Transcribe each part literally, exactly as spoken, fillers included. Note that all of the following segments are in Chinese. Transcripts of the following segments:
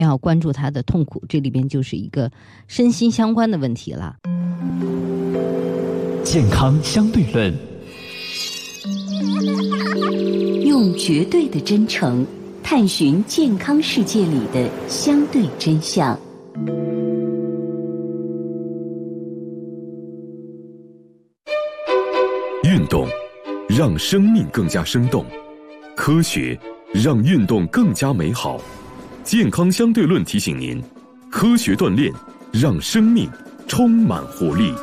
要关注他的痛苦，这里边就是一个身心相关的问题了。 健康相对论， 用绝对的真诚探寻健康世界里的相对真相。 运动让生命更加生动，科学让运动更加美好。健康相对论提醒您，科学锻炼让生命充满活力。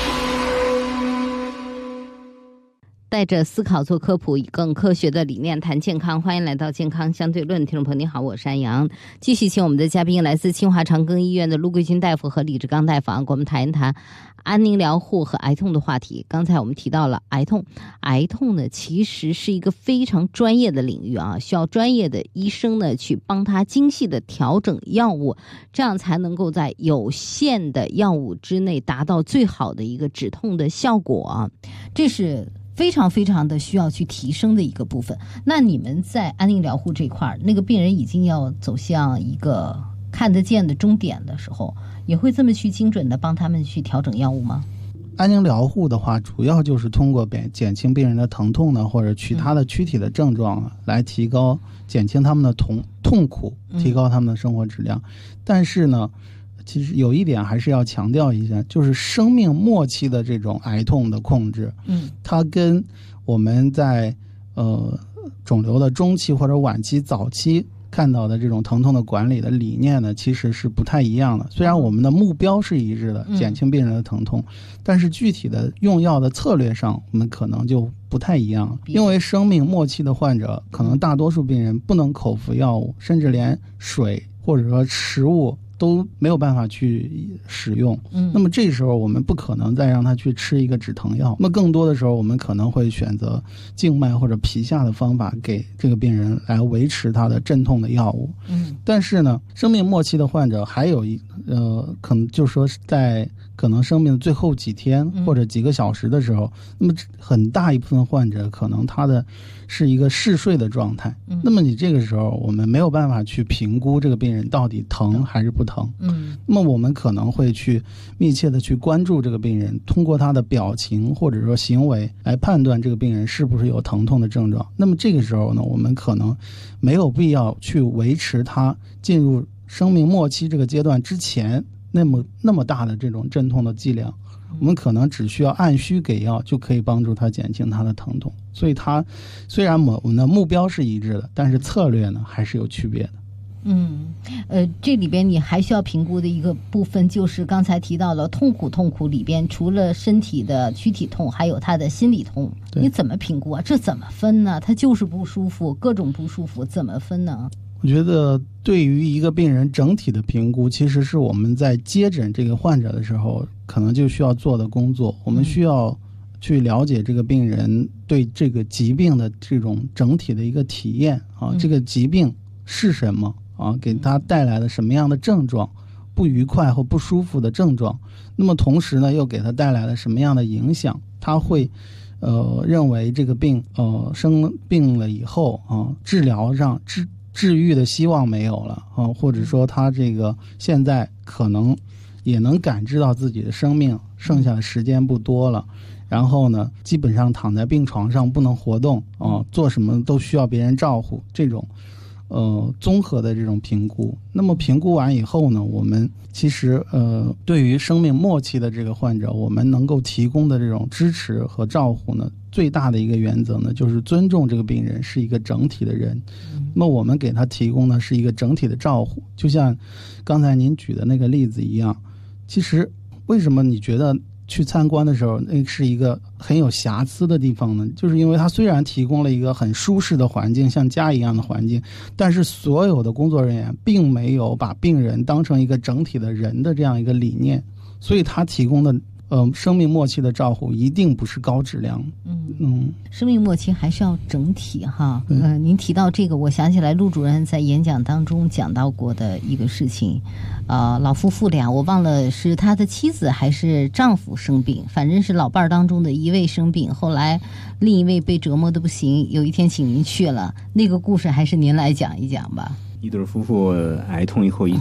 带着思考做科普，以更科学的理念谈健康。欢迎来到健康相对论，听众朋友你好，我是安阳。继续请我们的嘉宾来自清华长庚医院的陆桂军大夫和李志刚大夫，给我们谈一谈安宁疗护和癌痛的话题。刚才我们提到了癌痛，癌痛呢其实是一个非常专业的领域啊，需要专业的医生呢去帮他精细的调整药物，这样才能够在有限的药物之内达到最好的一个止痛的效果。这是非常非常的需要去提升的一个部分。那你们在安宁疗护这块，那个病人已经要走向一个看得见的终点的时候，也会这么去精准的帮他们去调整药物吗？ 安宁疗护的话，主要就是通过减轻病人的疼痛呢，或者其他的躯体的症状、啊嗯、来提高减轻他们的痛痛苦，提高他们的生活质量、嗯、但是呢其实有一点还是要强调一下，就是生命末期的这种癌痛的控制，嗯，它跟我们在呃肿瘤的中期或者晚期、早期看到的这种疼痛的管理的理念呢，其实是不太一样的。虽然我们的目标是一致的，减轻病人的疼痛，嗯、但是具体的用药的策略上，我们可能就不太一样。因为生命末期的患者，可能大多数病人不能口服药物，甚至连水或者说食物都没有办法去使用，嗯，那么这时候我们不可能再让他去吃一个止疼药，那么更多的时候我们可能会选择静脉或者皮下的方法给这个病人来维持他的镇痛的药物，嗯，但是呢，生命末期的患者还有一呃，可能就是说在可能生命的最后几天或者几个小时的时候，嗯、那么很大一部分患者可能他的是一个嗜睡的状态，嗯，那么你这个时候我们没有办法去评估这个病人到底疼还是不疼，嗯，那么我们可能会去密切的去关注这个病人，通过他的表情或者说行为来判断这个病人是不是有疼痛的症状。那么这个时候呢，我们可能没有必要去维持他进入生命末期这个阶段之前那么那么大的这种镇痛的剂量，我们可能只需要按需给药就可以帮助他减轻他的疼痛。所以他虽然我们的目标是一致的，但是策略呢还是有区别的。 嗯，呃，这里边你还需要评估的一个部分就是刚才提到了痛苦，痛苦里边除了身体的躯体痛，还有他的心理痛，你怎么评估啊？这怎么分呢？他就是不舒服，各种不舒服，怎么分呢？ 我觉得对于一个病人整体的评估，其实是我们在接诊这个患者的时候可能就需要做的工作。我们需要去了解这个病人对这个疾病的这种整体的一个体验啊，这个疾病是什么啊，给他带来了什么样的症状，不愉快或不舒服的症状，那么同时呢又给他带来了什么样的影响，他会呃认为这个病呃生病了以后啊，治疗上治治愈的希望没有了啊，或者说他这个现在可能也能感知到自己的生命剩下的时间不多了，然后呢基本上躺在病床上不能活动啊，做什么都需要别人照顾，这种呃综合的这种评估。那么评估完以后呢，我们其实呃对于生命末期的这个患者，我们能够提供的这种支持和照顾呢，最大的一个原则呢就是尊重这个病人是一个整体的人，那么我们给他提供的是一个整体的照顾。就像刚才您举的那个例子一样，其实为什么你觉得去参观的时候那是一个很有瑕疵的地方呢？就是因为它虽然提供了一个很舒适的环境，像家一样的环境，但是所有的工作人员并没有把病人当成一个整体的人的这样一个理念，所以他提供的呃，生命末期的照护一定不是高质量。嗯嗯， 生命末期还是要整体哈。嗯、呃，您提到这个，我想起来陆主任在演讲当中讲到过的一个事情，呃，老夫妇俩，我忘了是他的妻子还是丈夫生病，反正是老伴儿当中的一位生病，后来另一位被折磨的不行，有一天请您去了，那个故事还是您来讲一讲吧。 一对夫妇癌痛以后一